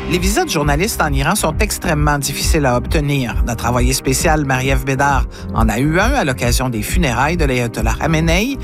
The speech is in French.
Les visas de journalistes en Iran sont extrêmement difficiles à obtenir. Notre envoyé spécial, Marie-Ève Bédard, en a eu un à l'occasion des funérailles de l'ayatollah Khamenei